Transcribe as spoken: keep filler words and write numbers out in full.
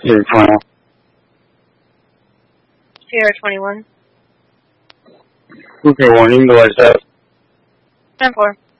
Sierra twenty-one. Sierra twenty-one. Okay, one, you can go ahead, ten four.